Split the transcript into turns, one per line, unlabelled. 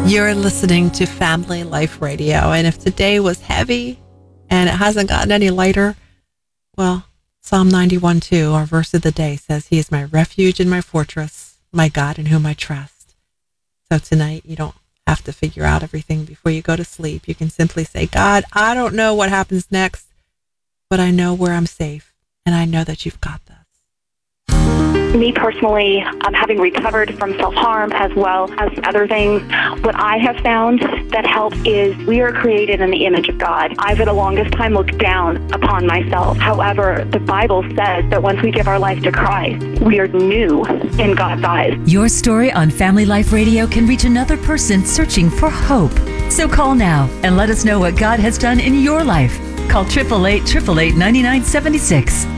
You're listening to Family Life Radio, and if today was heavy and it hasn't gotten any lighter, well, Psalm 91:2, our verse of the day, says, He is my refuge and my fortress, my God in whom I trust. So tonight, you don't have to figure out everything before you go to sleep. You can simply say, God, I don't know what happens next, but I know where I'm safe, and I know that you've got this.
Me personally, having recovered from self-harm as well as other things, what I have found that helps is we are created in the image of God. I, for the longest time, looked down upon myself. However, the Bible says that once we give our life to Christ, we are new in God's eyes.
Your story on Family Life Radio can reach another person searching for hope. So call now and let us know what God has done in your life. Call 888-888-9976.